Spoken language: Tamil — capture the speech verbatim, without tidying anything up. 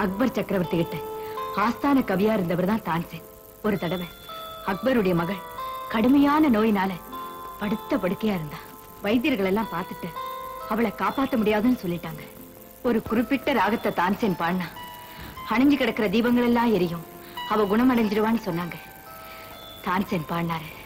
அக்பர் சக்கரவர்த்தி கிட்ட ஆஸ்தான கவியா இருந்தவர் தான் தான்சேன். ஒரு தடவை அக்பருடைய மகள் கடுமையான நோயினால படுத்த படுக்கையா இருந்தா. வைத்தியர்கள் எல்லாம் பார்த்துட்டு அவளை காப்பாற்ற முடியாதுன்னு சொல்லிட்டாங்க. ஒரு குறிப்பிட்ட ராகத்தை தான்சேன் பாடினா அணிஞ்சு கிடக்கிற தீபங்கள் எல்லாம் எரியும், அவ குணமடைஞ்சிடுவான்னு சொன்னாங்க. தான்சேன் பாடினாரு.